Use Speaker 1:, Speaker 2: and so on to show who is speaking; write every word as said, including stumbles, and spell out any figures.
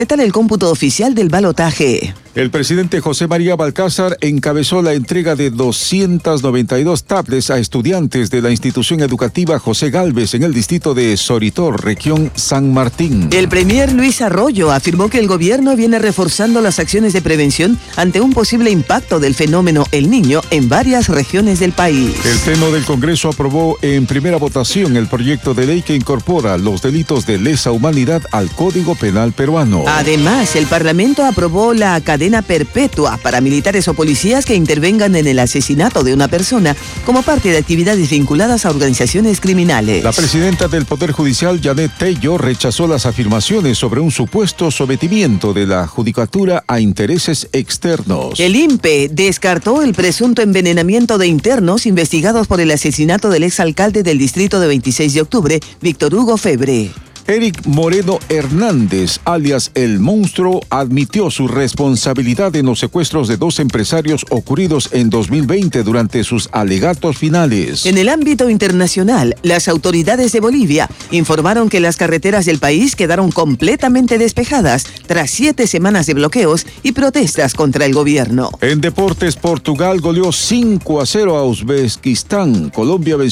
Speaker 1: ¿Qué tal el cómputo oficial del balotaje?
Speaker 2: El presidente José María Balcázar encabezó la entrega de doscientas noventa y dos tablets a estudiantes de la institución educativa José Gálvez en el distrito de Soritor, región San Martín.
Speaker 1: El premier Luis Arroyo afirmó que el gobierno viene reforzando las acciones de prevención ante un posible impacto del fenómeno El Niño en varias regiones del país.
Speaker 2: El Pleno del Congreso aprobó en primera votación el proyecto de ley que incorpora los delitos de lesa humanidad al Código Penal peruano.
Speaker 1: Además, el Parlamento aprobó la cadena perpetua para militares o policías que intervengan en el asesinato de una persona como parte de actividades vinculadas a organizaciones criminales.
Speaker 2: La presidenta del Poder Judicial, Janet Tello, rechazó las afirmaciones sobre un supuesto sometimiento de la judicatura a intereses externos.
Speaker 1: El I N P E descartó el presunto envenenamiento de internos investigados por el asesinato del exalcalde del distrito de veintiséis de octubre, Víctor Hugo Febre.
Speaker 2: Eric Moreno Hernández, alias El Monstruo, admitió su responsabilidad en los secuestros de dos empresarios ocurridos en dos mil veinte durante sus alegatos finales.
Speaker 1: En el ámbito internacional, las autoridades de Bolivia informaron que las carreteras del país quedaron completamente despejadas tras siete semanas de bloqueos y protestas contra el gobierno.
Speaker 2: En deportes, Portugal goleó cinco a cero a Uzbekistán. Colombia venció